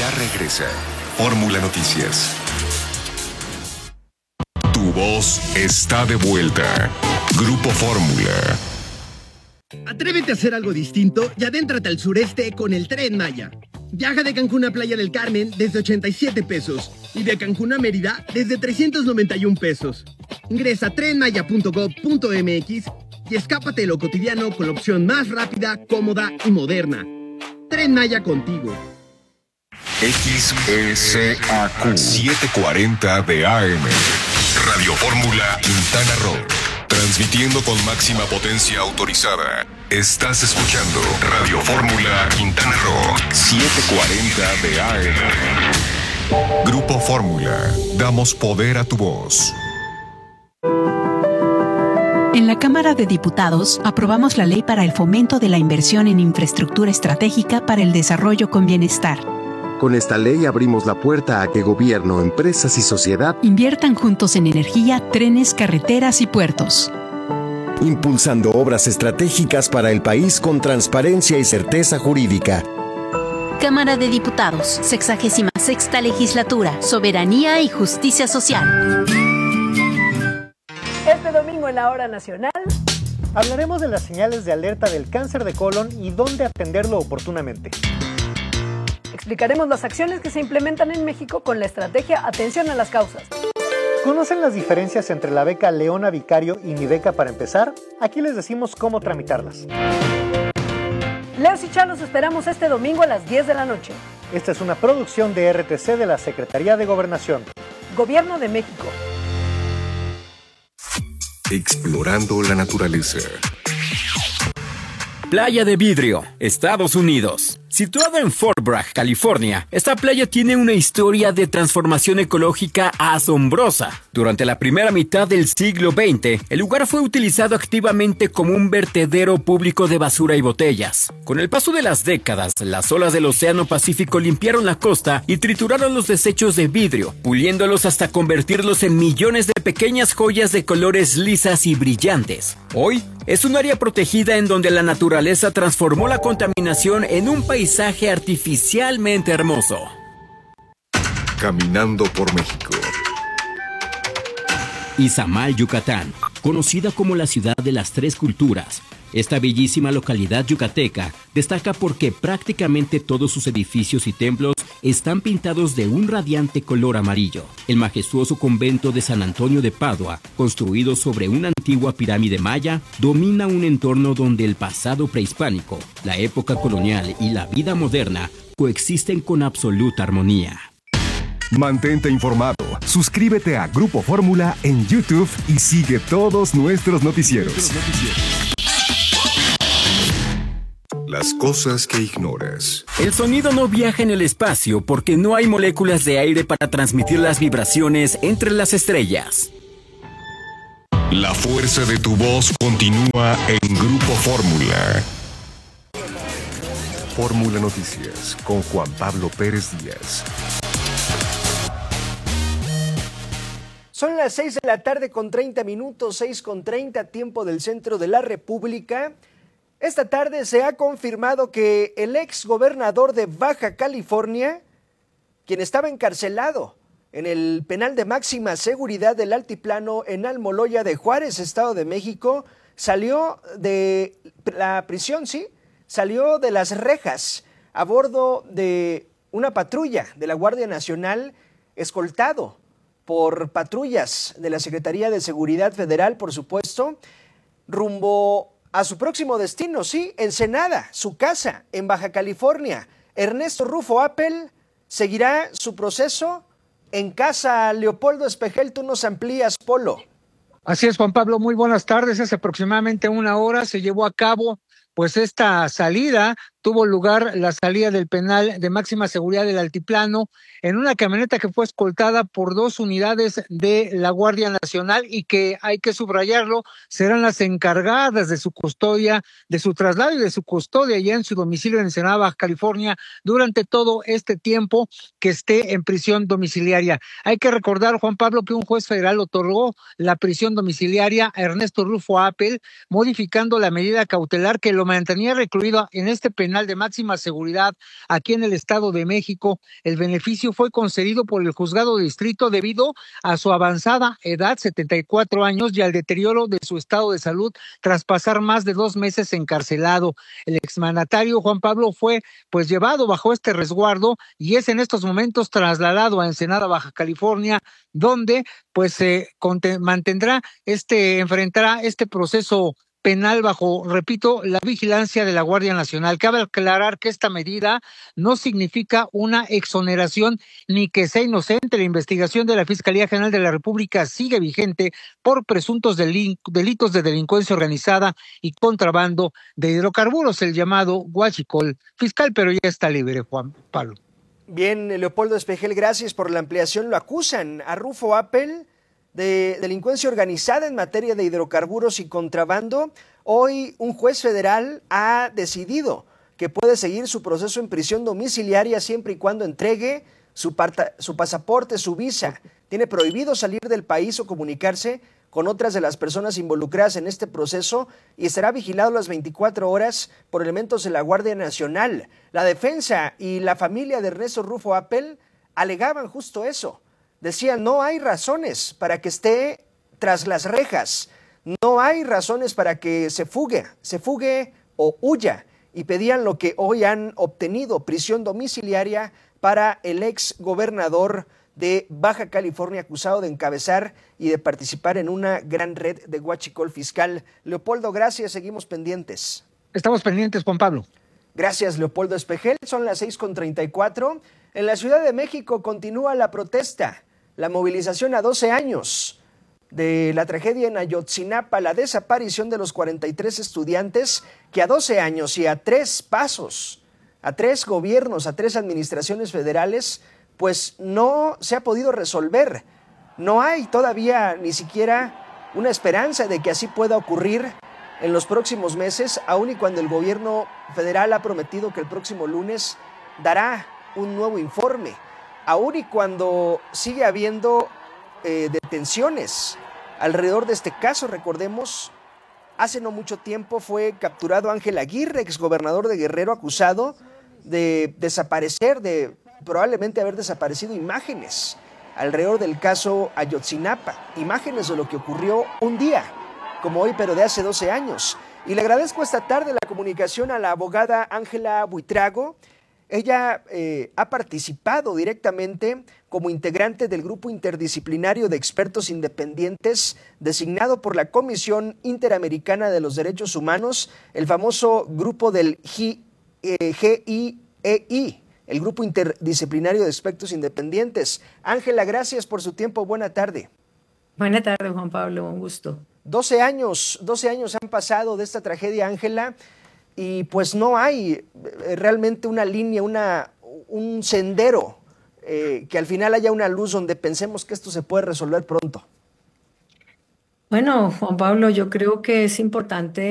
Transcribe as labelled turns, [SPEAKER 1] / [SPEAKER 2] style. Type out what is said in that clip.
[SPEAKER 1] Ya regresa Fórmula Noticias. Tu voz está de vuelta. Grupo Fórmula.
[SPEAKER 2] Atrévete a hacer algo distinto y adéntrate al sureste con el Tren Maya. Viaja de Cancún a Playa del Carmen desde 87 pesos y de Cancún a Mérida desde 391 pesos. Ingresa a trenmaya.gov.mx y escápate de lo cotidiano con la opción más rápida, cómoda y moderna. Tren Maya contigo.
[SPEAKER 1] XECAQ 740 de AM. Radio Fórmula Quintana Roo. Transmitiendo con máxima potencia autorizada. Estás escuchando Radio Fórmula Quintana Roo 740 de AM. Grupo Fórmula. Damos poder a tu voz.
[SPEAKER 3] En la Cámara de Diputados aprobamos la ley para el fomento de la inversión en infraestructura estratégica para el desarrollo con bienestar.
[SPEAKER 4] Con esta ley abrimos la puerta a que gobierno, empresas y sociedad
[SPEAKER 3] inviertan juntos en energía, trenes, carreteras y puertos.
[SPEAKER 4] Impulsando obras estratégicas para el país con transparencia y certeza jurídica.
[SPEAKER 5] Cámara de Diputados, 66ª Legislatura, Soberanía y Justicia Social.
[SPEAKER 6] Este domingo en la Hora Nacional
[SPEAKER 7] hablaremos de las señales de alerta del cáncer de colon y dónde atenderlo oportunamente.
[SPEAKER 6] Explicaremos las acciones que se implementan en México con la estrategia Atención a las Causas.
[SPEAKER 7] ¿Conocen las diferencias entre la beca Leona Vicario y Mi Beca para empezar? Aquí les decimos cómo tramitarlas.
[SPEAKER 6] Leos y Chalos esperamos este domingo a las 10 de la noche.
[SPEAKER 7] Esta es una producción de RTC de la Secretaría de Gobernación.
[SPEAKER 6] Gobierno de México.
[SPEAKER 1] Explorando la naturaleza.
[SPEAKER 8] Playa de Vidrio, Estados Unidos. Situada en Fort Bragg, California, esta playa tiene una historia de transformación ecológica asombrosa. Durante la primera mitad del siglo XX, el lugar fue utilizado activamente como un vertedero público de basura y botellas. Con el paso de las décadas, las olas del Océano Pacífico limpiaron la costa y trituraron los desechos de vidrio, puliéndolos hasta convertirlos en millones de pequeñas joyas de colores lisas y brillantes. Hoy, es un área protegida en donde la naturaleza transformó la contaminación en un paisaje artificialmente hermoso.
[SPEAKER 1] Caminando por México.
[SPEAKER 9] Izamal, Yucatán, conocida como la ciudad de las tres culturas. Esta bellísima localidad yucateca destaca porque prácticamente todos sus edificios y templos están pintados de un radiante color amarillo. El majestuoso convento de San Antonio de Padua, construido sobre una antigua pirámide maya, domina un entorno donde el pasado prehispánico, la época colonial y la vida moderna coexisten con absoluta armonía.
[SPEAKER 1] Mantente informado, suscríbete a Grupo Fórmula en YouTube y sigue todos nuestros noticieros. Las cosas que ignoras.
[SPEAKER 8] El sonido no viaja en el espacio porque no hay moléculas de aire para transmitir las vibraciones entre las estrellas.
[SPEAKER 1] La fuerza de tu voz continúa en Grupo Fórmula. Fórmula Noticias con Juan Pablo Pérez Díaz.
[SPEAKER 10] Son las 6 de la tarde con 30 minutos, 6:30, tiempo del centro de la República. Esta tarde se ha confirmado que el ex gobernador de Baja California, quien estaba encarcelado en el penal de máxima seguridad del Altiplano en Almoloya de Juárez, Estado de México, salió de la prisión, salió de las rejas a bordo de una patrulla de la Guardia Nacional, escoltado por patrullas de la Secretaría de Seguridad Federal, por supuesto, rumbo a su próximo destino, Ensenada, su casa en Baja California. Ernesto Rufo Appel seguirá su proceso en casa. Leopoldo Espejel, tú nos amplías, Polo.
[SPEAKER 11] Así es, Juan Pablo, muy buenas tardes. Hace aproximadamente una hora se llevó a cabo esta salida. Tuvo lugar la salida del penal de máxima seguridad del Altiplano en una camioneta que fue escoltada por 2 unidades de la Guardia Nacional y que, hay que subrayarlo, serán las encargadas de su custodia, de su traslado y de su custodia ya en su domicilio en Ensenada, Baja California, durante todo este tiempo que esté en prisión domiciliaria. Hay que recordar, Juan Pablo, que un juez federal otorgó la prisión domiciliaria a Ernesto Rufo Appel, modificando la medida cautelar que lo mantenía recluido en este penal penal de máxima seguridad aquí en el Estado de México. El beneficio fue concedido por el juzgado de distrito debido a su avanzada edad, 74 años, y al deterioro de su estado de salud tras pasar más de 2 meses encarcelado. El exmandatario Juan Pablo fue pues llevado bajo este resguardo y es en estos momentos trasladado a Ensenada, Baja California, donde pues enfrentará este proceso penal bajo, repito, la vigilancia de la Guardia Nacional. Cabe aclarar que esta medida no significa una exoneración ni que sea inocente. La investigación de la Fiscalía General de la República sigue vigente por presuntos delitos de delincuencia organizada y contrabando de hidrocarburos, el llamado huachicol fiscal, pero ya está libre, Juan Pablo.
[SPEAKER 10] Bien, Leopoldo Espejel, gracias por la ampliación. Lo acusan a Rufo Appel de delincuencia organizada en materia de hidrocarburos y contrabando. Hoy un juez federal ha decidido que puede seguir su proceso en prisión domiciliaria siempre y cuando entregue su pasaporte, su visa. Tiene prohibido salir del país o comunicarse con otras de las personas involucradas en este proceso y estará vigilado las 24 horas por elementos de la Guardia Nacional. La defensa y la familia de Ernesto Rufo Appel alegaban justo eso. Decían, no hay razones para que esté tras las rejas, no hay razones para que se fugue o huya, y pedían lo que hoy han obtenido, prisión domiciliaria para el ex gobernador de Baja California, acusado de encabezar y de participar en una gran red de huachicol fiscal. Leopoldo, gracias, seguimos pendientes.
[SPEAKER 11] Estamos pendientes, Juan Pablo.
[SPEAKER 10] Gracias, Leopoldo Espejel. Son las 6:34. En la Ciudad de México continúa la protesta, la movilización a 12 años de la tragedia en Ayotzinapa, la desaparición de los 43 estudiantes que a 12 años y a 3 pasos, a 3 gobiernos, a 3 administraciones federales, pues no se ha podido resolver. No hay todavía ni siquiera una esperanza de que así pueda ocurrir en los próximos meses, aun y cuando el gobierno federal ha prometido que el próximo lunes dará un nuevo informe, aun y cuando sigue habiendo detenciones alrededor de este caso. Recordemos, hace no mucho tiempo fue capturado Ángel Aguirre, exgobernador de Guerrero, acusado de desaparecer, de probablemente haber desaparecido imágenes alrededor del caso Ayotzinapa, imágenes de lo que ocurrió un día, como hoy, pero de hace 12 años. Y le agradezco esta tarde la comunicación a la abogada Ángela Buitrago. Ella ha participado directamente como integrante del grupo interdisciplinario de expertos independientes designado por la Comisión Interamericana de los Derechos Humanos, el famoso grupo del GIEI, el grupo interdisciplinario de expertos independientes. Ángela, gracias por su tiempo. Buena tarde.
[SPEAKER 12] Buena tarde, Juan Pablo. Un gusto.
[SPEAKER 10] 12 años han pasado de esta tragedia, Ángela. Y pues no hay realmente una línea, un sendero que al final haya una luz donde pensemos que esto se puede resolver pronto.
[SPEAKER 12] Bueno, Juan Pablo, yo creo que es importante